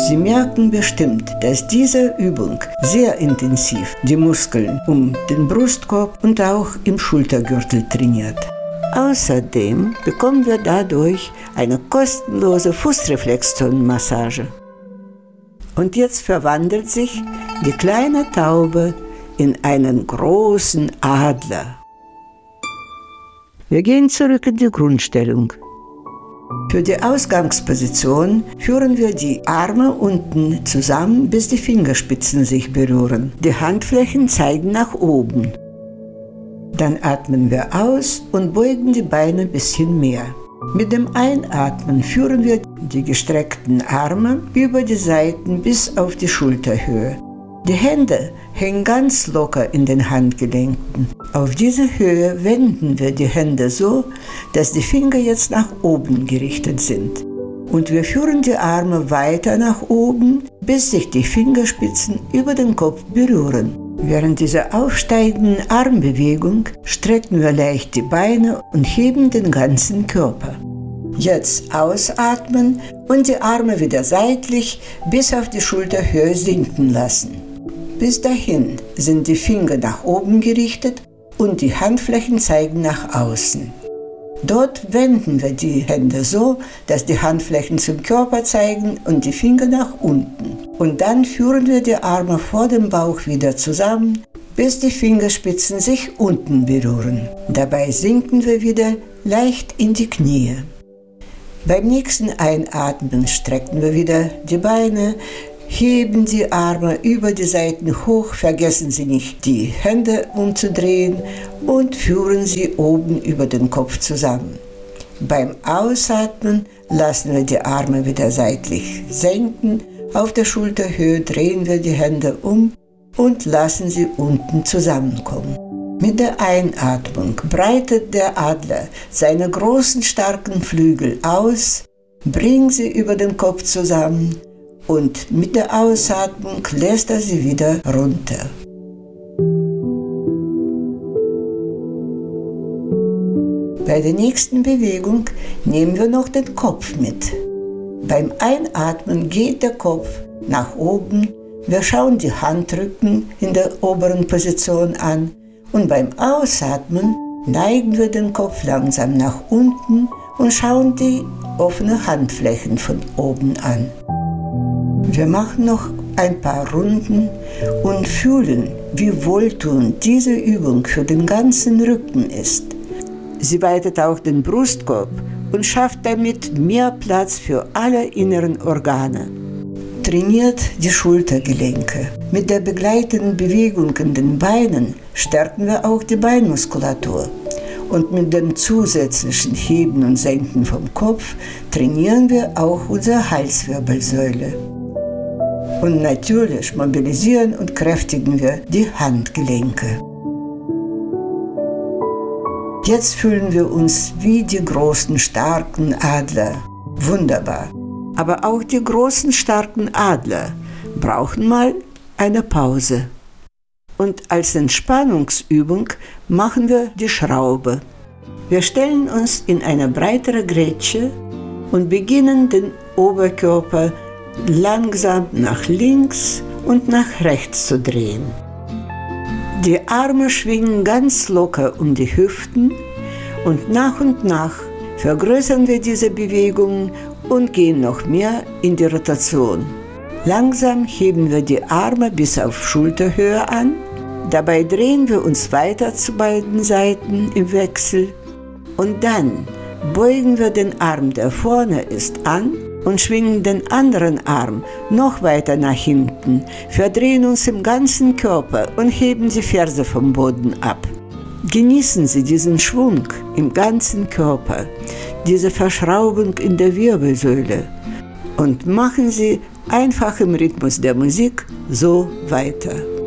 Sie merken bestimmt, dass diese Übung sehr intensiv die Muskeln um den Brustkorb und auch im Schultergürtel trainiert. Außerdem bekommen wir dadurch eine kostenlose Fußreflexzonenmassage. Und jetzt verwandelt sich die kleine Taube in einen großen Adler. Wir gehen zurück in die Grundstellung. Für die Ausgangsposition führen wir die Arme unten zusammen, bis die Fingerspitzen sich berühren. Die Handflächen zeigen nach oben. Dann atmen wir aus und beugen die Beine ein bisschen mehr. Mit dem Einatmen führen wir die gestreckten Arme über die Seiten bis auf die Schulterhöhe. Die Hände hängen ganz locker in den Handgelenken. Auf diese Höhe wenden wir die Hände so, dass die Finger jetzt nach oben gerichtet sind. Und wir führen die Arme weiter nach oben, bis sich die Fingerspitzen über den Kopf berühren. Während dieser aufsteigenden Armbewegung strecken wir leicht die Beine und heben den ganzen Körper. Jetzt ausatmen und die Arme wieder seitlich bis auf die Schulterhöhe sinken lassen. Bis dahin sind die Finger nach oben gerichtet und die Handflächen zeigen nach außen. Dort wenden wir die Hände so, dass die Handflächen zum Körper zeigen und die Finger nach unten. Und dann führen wir die Arme vor dem Bauch wieder zusammen, bis die Fingerspitzen sich unten berühren. Dabei sinken wir wieder leicht in die Knie. Beim nächsten Einatmen strecken wir wieder die Beine, heben die Arme über die Seiten hoch, vergessen Sie nicht, die Hände umzudrehen und führen sie oben über den Kopf zusammen. Beim Ausatmen lassen wir die Arme wieder seitlich senken, auf der Schulterhöhe drehen wir die Hände um und lassen sie unten zusammenkommen. Mit der Einatmung breitet der Adler seine großen, starken Flügel aus, bringt sie über den Kopf zusammen und mit der Ausatmung lässt er sie wieder runter. Bei der nächsten Bewegung nehmen wir noch den Kopf mit. Beim Einatmen geht der Kopf nach oben, wir schauen die Handrücken in der oberen Position an und beim Ausatmen neigen wir den Kopf langsam nach unten und schauen die offenen Handflächen von oben an. Wir machen noch ein paar Runden und fühlen, wie wohltuend diese Übung für den ganzen Rücken ist. Sie weitet auch den Brustkorb und schafft damit mehr Platz für alle inneren Organe. Trainiert die Schultergelenke. Mit der begleitenden Bewegung in den Beinen stärken wir auch die Beinmuskulatur. Und mit dem zusätzlichen Heben und Senken vom Kopf trainieren wir auch unsere Halswirbelsäule. Und natürlich mobilisieren und kräftigen wir die Handgelenke. Jetzt fühlen wir uns wie die großen, starken Adler. Wunderbar. Aber auch die großen, starken Adler brauchen mal eine Pause. Und als Entspannungsübung machen wir die Schraube. Wir stellen uns in eine breitere Grätsche und beginnen den Oberkörper langsam nach links und nach rechts zu drehen. Die Arme schwingen ganz locker um die Hüften und nach vergrößern wir diese Bewegungen und gehen noch mehr in die Rotation. Langsam heben wir die Arme bis auf Schulterhöhe an, dabei drehen wir uns weiter zu beiden Seiten im Wechsel und dann beugen wir den Arm, der vorne ist, an und schwingen den anderen Arm noch weiter nach hinten, verdrehen uns im ganzen Körper und heben die Ferse vom Boden ab. Genießen Sie diesen Schwung im ganzen Körper, diese Verschraubung in der Wirbelsäule und machen Sie einfach im Rhythmus der Musik so weiter.